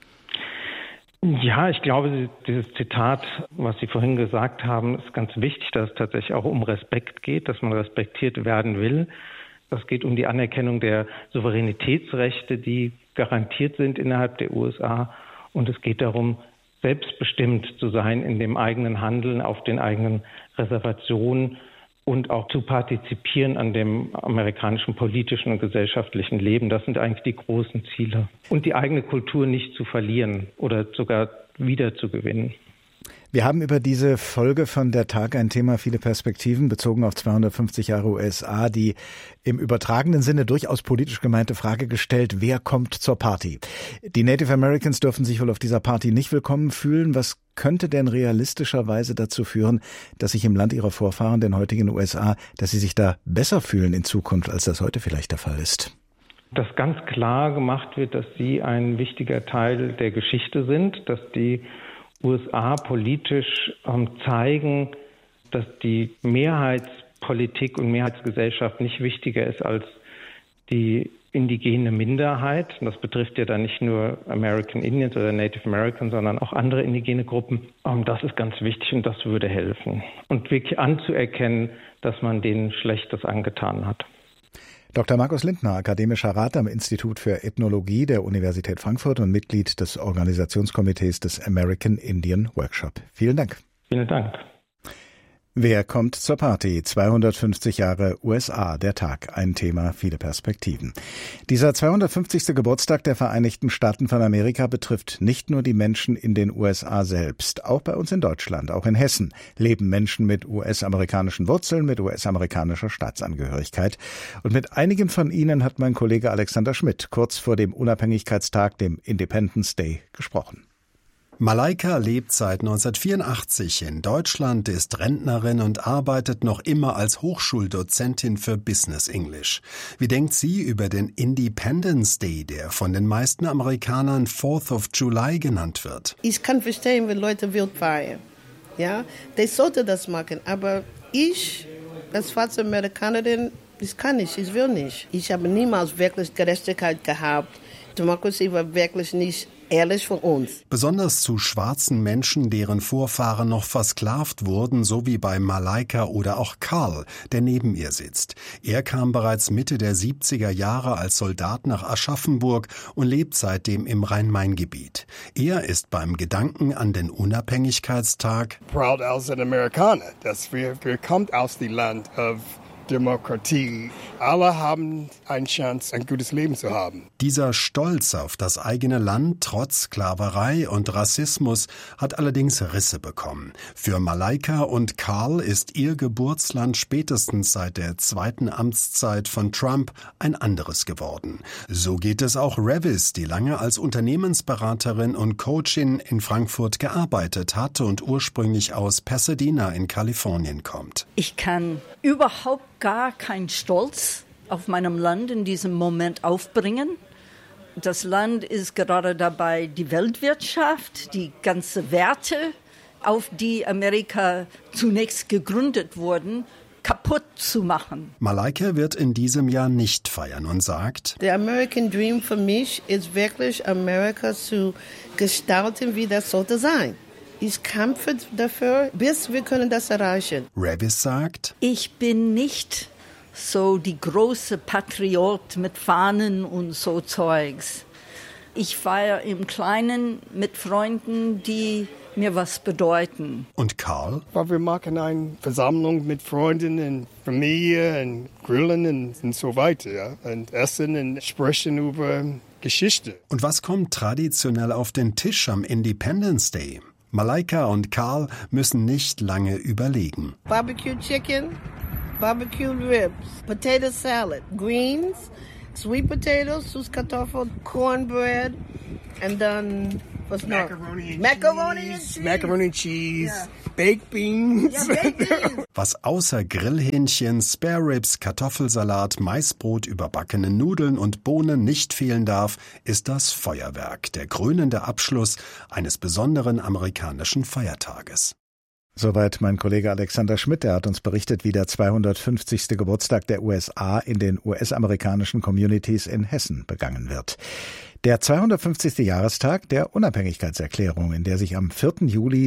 Ja, ich glaube, dieses Zitat, was Sie vorhin gesagt haben, ist ganz wichtig, dass es tatsächlich auch um Respekt geht, dass man respektiert werden will. Es geht um die Anerkennung der Souveränitätsrechte, die garantiert sind innerhalb der USA. Und es geht darum, selbstbestimmt zu sein in dem eigenen Handeln, auf den eigenen Reservationen und auch zu partizipieren an dem amerikanischen politischen und gesellschaftlichen Leben. Das sind eigentlich die großen Ziele. Und die eigene Kultur nicht zu verlieren oder sogar wiederzugewinnen. Wir haben über diese Folge von Der Tag ein Thema, viele Perspektiven, bezogen auf 250 Jahre USA, die im übertragenen Sinne durchaus politisch gemeinte Frage gestellt, wer kommt zur Party? Die Native Americans dürfen sich wohl auf dieser Party nicht willkommen fühlen. Was könnte denn realistischerweise dazu führen, dass sich im Land ihrer Vorfahren, den heutigen USA, dass sie sich da besser fühlen in Zukunft, als das heute vielleicht der Fall ist? Dass ganz klar gemacht wird, dass sie ein wichtiger Teil der Geschichte sind, dass die USA politisch zeigen, dass die Mehrheitspolitik und Mehrheitsgesellschaft nicht wichtiger ist als die indigene Minderheit. Und das betrifft ja dann nicht nur American Indians oder Native Americans, sondern auch andere indigene Gruppen. Das ist ganz wichtig und das würde helfen. Und wirklich anzuerkennen, dass man denen Schlechtes angetan hat. Dr. Markus Lindner, akademischer Rat am Institut für Ethnologie der Universität Frankfurt und Mitglied des Organisationskomitees des American Indian Workshop. Vielen Dank. Vielen Dank. Wer kommt zur Party? 250 Jahre USA, der Tag. Ein Thema, viele Perspektiven. Dieser 250. Geburtstag der Vereinigten Staaten von Amerika betrifft nicht nur die Menschen in den USA selbst. Auch bei uns in Deutschland, auch in Hessen, leben Menschen mit US-amerikanischen Wurzeln, mit US-amerikanischer Staatsangehörigkeit. Und mit einigen von ihnen hat mein Kollege Alexander Schmidt kurz vor dem Unabhängigkeitstag, dem Independence Day, gesprochen. Malaika lebt seit 1984 in Deutschland, ist Rentnerin und arbeitet noch immer als Hochschuldozentin für Business English. Wie denkt sie über den Independence Day, der von den meisten Amerikanern 4th of July genannt wird? Ich kann verstehen, wenn Leute wild feiern. Ja, die sollten das machen, aber ich, als schwarze Amerikanerin, das kann ich will nicht. Ich habe niemals wirklich Gerechtigkeit gehabt. Demokratie war wirklich nicht ehrlich für uns. Besonders zu schwarzen Menschen, deren Vorfahren noch versklavt wurden, so wie bei Malaika oder auch Carl, der neben ihr sitzt. Er kam bereits Mitte der 70er Jahre als Soldat nach Aschaffenburg und lebt seitdem im Rhein-Main-Gebiet. Er ist beim Gedanken an den Unabhängigkeitstag proud als ein Amerikaner, dass wir kommt aus dem Land of Demokratie. Alle haben eine Chance, ein gutes Leben zu haben. Dieser Stolz auf das eigene Land trotz Sklaverei und Rassismus hat allerdings Risse bekommen. Für Malaika und Carl ist ihr Geburtsland spätestens seit der zweiten Amtszeit von Trump ein anderes geworden. So geht es auch Revis, die lange als Unternehmensberaterin und Coachin in Frankfurt gearbeitet hat und ursprünglich aus Pasadena in Kalifornien kommt. Ich kann überhaupt gar keinen Stolz auf meinem Land in diesem Moment aufbringen. Das Land ist gerade dabei, die Weltwirtschaft, die ganzen Werte, auf die Amerika zunächst gegründet wurden, kaputt zu machen. Malaika wird in diesem Jahr nicht feiern und sagt: Der American Dream für mich ist wirklich, Amerika zu gestalten, wie das sollte sein. Ich kämpfe dafür, bis wir können das erreichen. Revis sagt: Ich bin nicht so die große Patriot mit Fahnen und so Zeugs. Ich feiere im Kleinen mit Freunden, die mir was bedeuten. Und Carl? Weil wir machen eine Versammlung mit Freunden und Familie und grillen und so weiter. Ja? Und essen und sprechen über Geschichte. Und was kommt traditionell auf den Tisch am Independence Day? Malaika und Carl müssen nicht lange überlegen. Barbecue Chicken, Barbecue Ribs, Potato Salad, Greens, Sweet Potatoes, Süßkartoffeln, Cornbread and then was noch? Macaroni and Cheese, yeah. Baked Beans. Ja, Baked Beans. Was außer Grillhähnchen, Spare Ribs, Kartoffelsalat, Maisbrot, überbackene Nudeln und Bohnen nicht fehlen darf, ist das Feuerwerk, der krönende Abschluss eines besonderen amerikanischen Feiertages. Soweit mein Kollege Alexander Schmidt, der hat uns berichtet, wie der 250. Geburtstag der USA in den US-amerikanischen Communities in Hessen begangen wird. Der 250. Jahrestag der Unabhängigkeitserklärung, in der sich am 4. Juli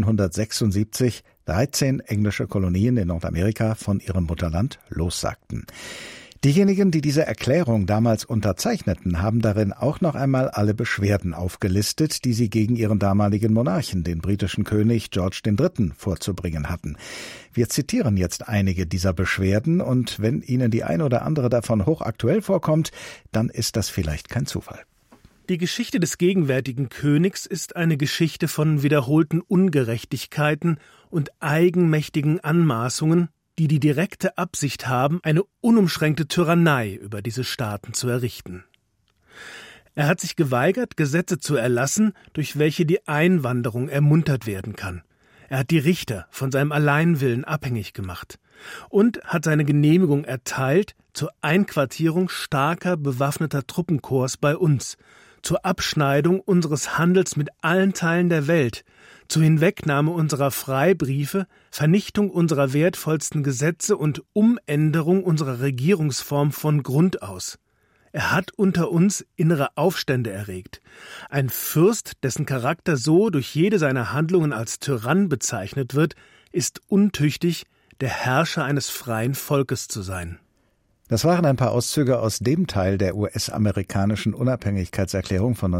1776 13 englische Kolonien in Nordamerika von ihrem Mutterland lossagten. Diejenigen, die diese Erklärung damals unterzeichneten, haben darin auch noch einmal alle Beschwerden aufgelistet, die sie gegen ihren damaligen Monarchen, den britischen König George III., vorzubringen hatten. Wir zitieren jetzt einige dieser Beschwerden und wenn Ihnen die eine oder andere davon hochaktuell vorkommt, dann ist das vielleicht kein Zufall. Die Geschichte des gegenwärtigen Königs ist eine Geschichte von wiederholten Ungerechtigkeiten und eigenmächtigen Anmaßungen, die die direkte Absicht haben, eine unumschränkte Tyrannei über diese Staaten zu errichten. Er hat sich geweigert, Gesetze zu erlassen, durch welche die Einwanderung ermuntert werden kann. Er hat die Richter von seinem Alleinwillen abhängig gemacht und hat seine Genehmigung erteilt zur Einquartierung starker bewaffneter Truppenkorps bei uns, zur Abschneidung unseres Handels mit allen Teilen der Welt, zur Hinwegnahme unserer Freibriefe, Vernichtung unserer wertvollsten Gesetze und Umänderung unserer Regierungsform von Grund aus. Er hat unter uns innere Aufstände erregt. Ein Fürst, dessen Charakter so durch jede seiner Handlungen als Tyrann bezeichnet wird, ist untüchtig, der Herrscher eines freien Volkes zu sein. Das waren ein paar Auszüge aus dem Teil der US-amerikanischen Unabhängigkeitserklärung von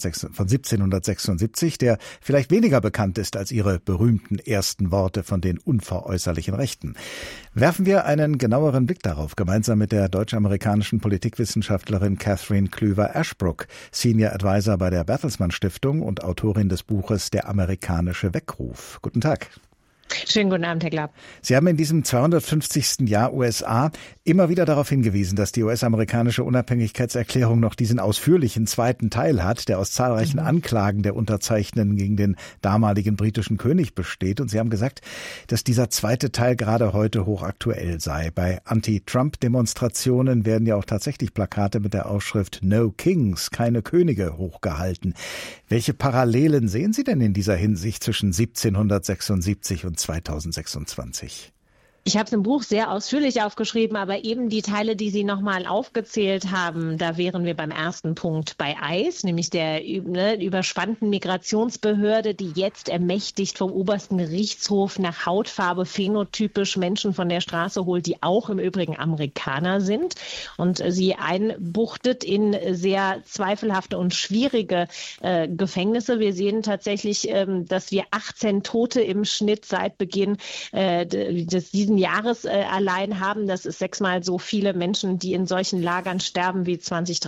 1776, der vielleicht weniger bekannt ist als ihre berühmten ersten Worte von den unveräußerlichen Rechten. Werfen wir einen genaueren Blick darauf, gemeinsam mit der deutsch-amerikanischen Politikwissenschaftlerin Catherine Klüver-Ashbrook, Senior Advisor bei der Bertelsmann Stiftung und Autorin des Buches Der amerikanische Weckruf. Guten Tag. Schönen guten Abend, Herr Glapp. Sie haben in diesem 250. Jahr USA immer wieder darauf hingewiesen, dass die US-amerikanische Unabhängigkeitserklärung noch diesen ausführlichen zweiten Teil hat, der aus zahlreichen Anklagen der Unterzeichnenden gegen den damaligen britischen König besteht. Und Sie haben gesagt, dass dieser zweite Teil gerade heute hochaktuell sei. Bei Anti-Trump-Demonstrationen werden ja auch tatsächlich Plakate mit der Aufschrift No Kings, keine Könige, hochgehalten. Welche Parallelen sehen Sie denn in dieser Hinsicht zwischen 1776 und 2026? Ich habe es im Buch sehr ausführlich aufgeschrieben, aber eben die Teile, die Sie nochmal aufgezählt haben, da wären wir beim ersten Punkt bei ICE, nämlich der überspannten Migrationsbehörde, die jetzt ermächtigt vom obersten Gerichtshof nach Hautfarbe phänotypisch Menschen von der Straße holt, die auch im Übrigen Amerikaner sind und sie einbuchtet in sehr zweifelhafte und schwierige Gefängnisse. Wir sehen tatsächlich, dass wir 18 Tote im Schnitt seit Beginn diesen Jahres allein haben. Das ist 6-mal so viele Menschen, die in solchen Lagern sterben wie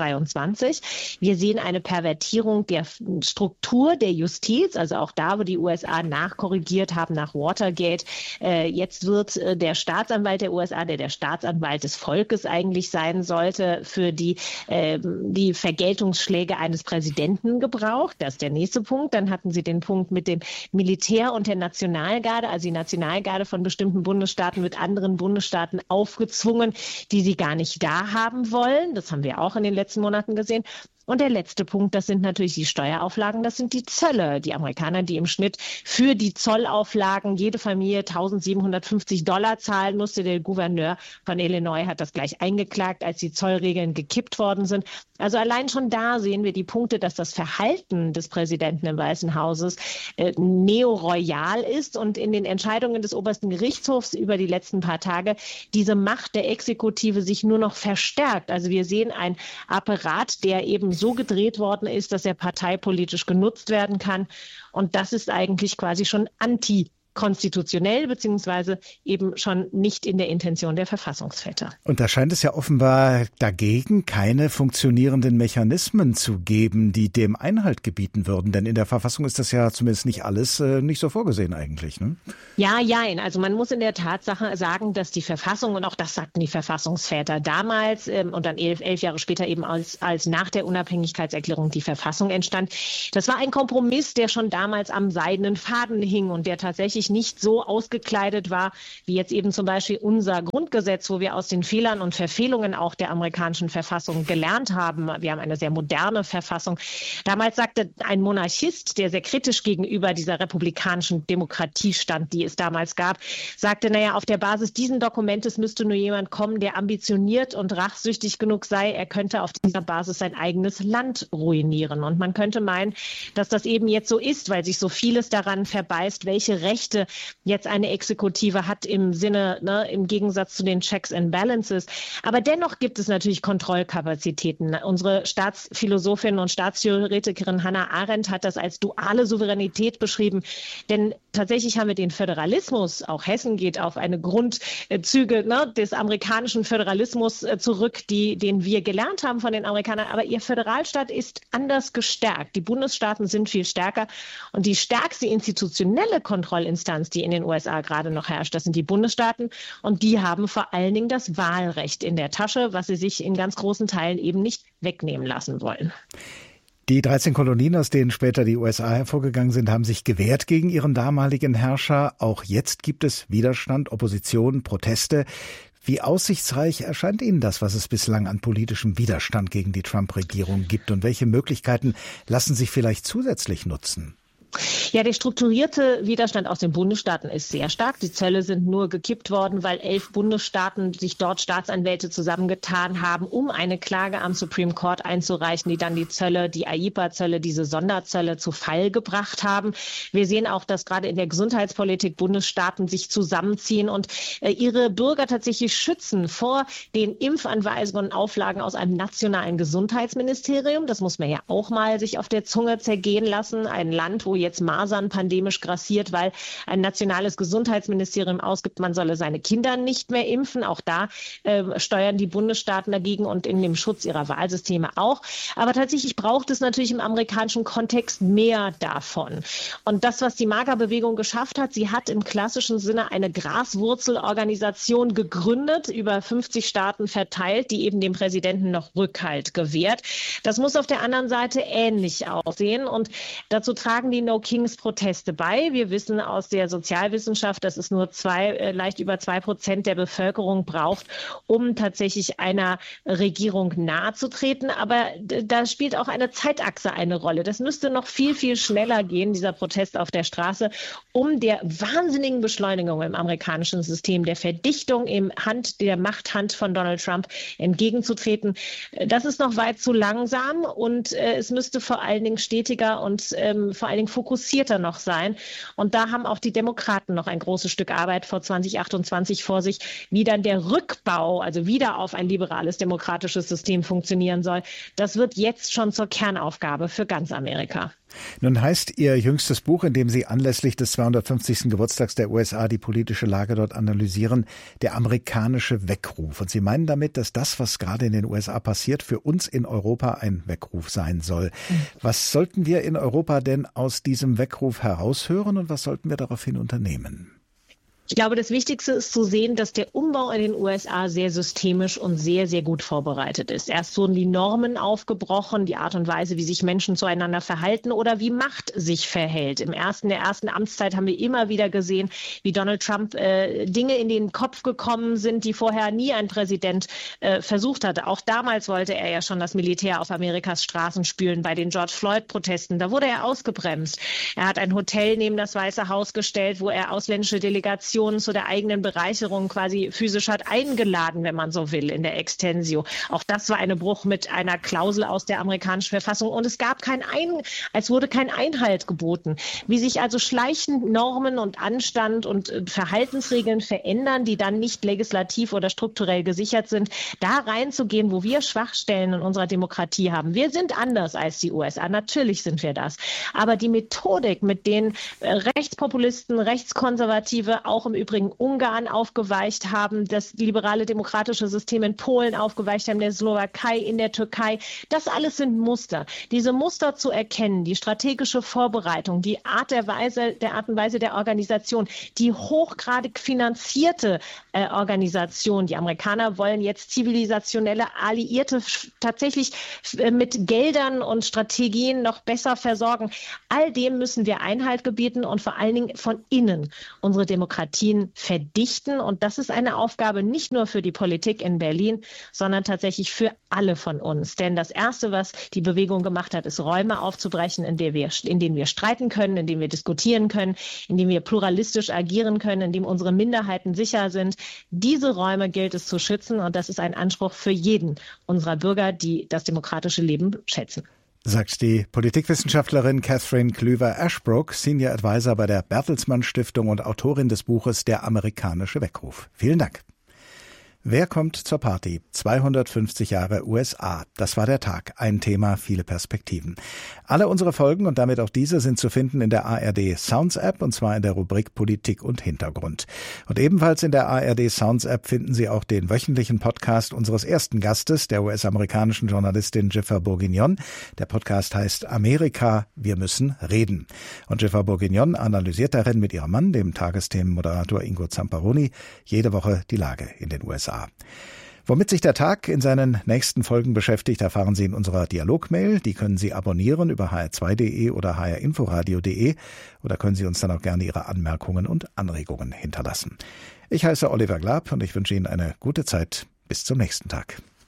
2023. Wir sehen eine Pervertierung der Struktur der Justiz, also auch da, wo die USA nachkorrigiert haben nach Watergate. Jetzt wird der Staatsanwalt der USA, der Staatsanwalt des Volkes eigentlich sein sollte, für die Vergeltungsschläge eines Präsidenten gebraucht. Das ist der nächste Punkt. Dann hatten Sie den Punkt mit dem Militär und der Nationalgarde. Also die Nationalgarde von bestimmten Bundesstaaten wird anderen Bundesstaaten aufgezwungen, die sie gar nicht da haben wollen. Das haben wir auch in den letzten Monaten gesehen. Und der letzte Punkt, das sind natürlich die Steuerauflagen, das sind die Zölle. Die Amerikaner, die im Schnitt für die Zollauflagen jede Familie $1.750 zahlen musste. Der Gouverneur von Illinois hat das gleich eingeklagt, als die Zollregeln gekippt worden sind. Also allein schon da sehen wir die Punkte, dass das Verhalten des Präsidenten im Weißen Hauses neoroyal ist und in den Entscheidungen des obersten Gerichtshofs über die letzten paar Tage diese Macht der Exekutive sich nur noch verstärkt. Also wir sehen einen Apparat, der eben so gedreht worden ist, dass er parteipolitisch genutzt werden kann. Und das ist eigentlich quasi schon antikonstitutionell, beziehungsweise eben schon nicht in der Intention der Verfassungsväter. Und da scheint es ja offenbar dagegen keine funktionierenden Mechanismen zu geben, die dem Einhalt gebieten würden. Denn in der Verfassung ist das ja zumindest nicht alles nicht so vorgesehen eigentlich, ne? Ja, also man muss in der Tatsache sagen, dass die Verfassung, und auch das sagten die Verfassungsväter damals und dann 11 Jahre später eben als nach der Unabhängigkeitserklärung die Verfassung entstand, das war ein Kompromiss, der schon damals am seidenen Faden hing und der tatsächlich nicht so ausgekleidet war, wie jetzt eben zum Beispiel unser Grundgesetz, wo wir aus den Fehlern und Verfehlungen auch der amerikanischen Verfassung gelernt haben. Wir haben eine sehr moderne Verfassung. Damals sagte ein Monarchist, der sehr kritisch gegenüber dieser republikanischen Demokratie stand, die es damals gab, sagte, auf der Basis dieses Dokumentes müsste nur jemand kommen, der ambitioniert und rachsüchtig genug sei. Er könnte auf dieser Basis sein eigenes Land ruinieren. Und man könnte meinen, dass das eben jetzt so ist, weil sich so vieles daran verbeißt, welche Rechte jetzt eine Exekutive hat im Sinne, im Gegensatz zu den Checks and Balances. Aber dennoch gibt es natürlich Kontrollkapazitäten. Unsere Staatsphilosophin und Staatstheoretikerin Hannah Arendt hat das als duale Souveränität beschrieben. Denn tatsächlich haben wir den Föderalismus, auch Hessen geht auf eine Grundzüge des amerikanischen Föderalismus zurück, den wir gelernt haben von den Amerikanern. Aber ihr Föderalstaat ist anders gestärkt. Die Bundesstaaten sind viel stärker. Und die stärkste institutionelle Kontrollinstanz, die in den USA gerade noch herrscht, das sind die Bundesstaaten. Und die haben vor allen Dingen das Wahlrecht in der Tasche, was sie sich in ganz großen Teilen eben nicht wegnehmen lassen wollen. Die 13 Kolonien, aus denen später die USA hervorgegangen sind, haben sich gewehrt gegen ihren damaligen Herrscher. Auch jetzt gibt es Widerstand, Opposition, Proteste. Wie aussichtsreich erscheint Ihnen das, was es bislang an politischem Widerstand gegen die Trump-Regierung gibt? Und welche Möglichkeiten lassen sich vielleicht zusätzlich nutzen? Ja, der strukturierte Widerstand aus den Bundesstaaten ist sehr stark. Die Zölle sind nur gekippt worden, weil 11 Bundesstaaten sich dort Staatsanwälte zusammengetan haben, um eine Klage am Supreme Court einzureichen, die dann die Zölle, die AIPA-Zölle, diese Sonderzölle zu Fall gebracht haben. Wir sehen auch, dass gerade in der Gesundheitspolitik Bundesstaaten sich zusammenziehen und ihre Bürger tatsächlich schützen vor den Impfanweisungen und Auflagen aus einem nationalen Gesundheitsministerium. Das muss man ja auch mal sich auf der Zunge zergehen lassen. Ein Land, wo jetzt Masern pandemisch grassiert, weil ein nationales Gesundheitsministerium ausgibt, man solle seine Kinder nicht mehr impfen. Auch da steuern die Bundesstaaten dagegen und in dem Schutz ihrer Wahlsysteme auch. Aber tatsächlich braucht es natürlich im amerikanischen Kontext mehr davon. Und das, was die MAGA-Bewegung geschafft hat, sie hat im klassischen Sinne eine Graswurzelorganisation gegründet, über 50 Staaten verteilt, die eben dem Präsidenten noch Rückhalt gewährt. Das muss auf der anderen Seite ähnlich aussehen und dazu tragen die No-Kings-Proteste bei. Wir wissen aus der Sozialwissenschaft, dass es nur leicht über 2% der Bevölkerung braucht, um tatsächlich einer Regierung nahezutreten. Aber da spielt auch eine Zeitachse eine Rolle. Das müsste noch viel, viel schneller gehen, dieser Protest auf der Straße, um der wahnsinnigen Beschleunigung im amerikanischen System, der Verdichtung der Machthand von Donald Trump entgegenzutreten. Das ist noch weit zu langsam und es müsste vor allen Dingen stetiger und vor allen Dingen fokussierter noch sein. Und da haben auch die Demokraten noch ein großes Stück Arbeit vor 2028 vor sich, wie dann der Rückbau, also wieder auf ein liberales demokratisches System funktionieren soll. Das wird jetzt schon zur Kernaufgabe für ganz Amerika. Nun heißt Ihr jüngstes Buch, in dem Sie anlässlich des 250. Geburtstags der USA die politische Lage dort analysieren, der amerikanische Weckruf. Und Sie meinen damit, dass das, was gerade in den USA passiert, für uns in Europa ein Weckruf sein soll. Was sollten wir in Europa denn aus diesem Weckruf heraushören und was sollten wir daraufhin unternehmen? Ich glaube, das Wichtigste ist zu sehen, dass der Umbau in den USA sehr systemisch und sehr, sehr gut vorbereitet ist. Erst wurden die Normen aufgebrochen, die Art und Weise, wie sich Menschen zueinander verhalten oder wie Macht sich verhält. In der ersten Amtszeit haben wir immer wieder gesehen, wie Donald Trump Dinge in den Kopf gekommen sind, die vorher nie ein Präsident versucht hatte. Auch damals wollte er ja schon das Militär auf Amerikas Straßen spülen bei den George Floyd-Protesten. Da wurde er ausgebremst. Er hat ein Hotel neben das Weiße Haus gestellt, wo er ausländische Delegationen zu der eigenen Bereicherung quasi physisch hat eingeladen, wenn man so will, in der Extensio. Auch das war ein Bruch mit einer Klausel aus der amerikanischen Verfassung und es gab es wurde kein Einhalt geboten. Wie sich also schleichend Normen und Anstand und Verhaltensregeln verändern, die dann nicht legislativ oder strukturell gesichert sind, da reinzugehen, wo wir Schwachstellen in unserer Demokratie haben. Wir sind anders als die USA, natürlich sind wir das. Aber die Methodik, mit denen Rechtspopulisten, Rechtskonservative, auch im Übrigen Ungarn aufgeweicht haben, das liberale demokratische System in Polen aufgeweicht haben, der Slowakei, in der Türkei. Das alles sind Muster. Diese Muster zu erkennen, die strategische Vorbereitung, die Art und Weise der Organisation, die hochgradig finanzierte Organisation. Die Amerikaner wollen jetzt zivilisationelle Alliierte tatsächlich mit Geldern und Strategien noch besser versorgen. All dem müssen wir Einhalt gebieten und vor allen Dingen von innen unsere Demokratien verdichten. Und das ist eine Aufgabe nicht nur für die Politik in Berlin, sondern tatsächlich für alle von uns. Denn das Erste, was die Bewegung gemacht hat, ist Räume aufzubrechen, in denen wir streiten können, in denen wir diskutieren können, in denen wir pluralistisch agieren können, in denen unsere Minderheiten sicher sind. Diese Räume gilt es zu schützen und das ist ein Anspruch für jeden unserer Bürger, die das demokratische Leben schätzen. Sagt die Politikwissenschaftlerin Catherine Klüver-Ashbrook, Senior Advisor bei der Bertelsmann Stiftung und Autorin des Buches Der amerikanische Weckruf. Vielen Dank. Wer kommt zur Party? 250 Jahre USA. Das war der Tag. Ein Thema, viele Perspektiven. Alle unsere Folgen und damit auch diese sind zu finden in der ARD Sounds App und zwar in der Rubrik Politik und Hintergrund. Und ebenfalls in der ARD Sounds App finden Sie auch den wöchentlichen Podcast unseres ersten Gastes, der US-amerikanischen Journalistin Jennifer Bourguignon. Der Podcast heißt Amerika, wir müssen reden. Und Jennifer Bourguignon analysiert darin mit ihrem Mann, dem Tagesthemenmoderator Ingo Zamparoni, jede Woche die Lage in den USA. Womit sich der Tag in seinen nächsten Folgen beschäftigt, erfahren Sie in unserer Dialogmail. Die können Sie abonnieren über hr2.de oder hrinforadio.de oder können Sie uns dann auch gerne Ihre Anmerkungen und Anregungen hinterlassen. Ich heiße Oliver Glab und ich wünsche Ihnen eine gute Zeit. Bis zum nächsten Tag.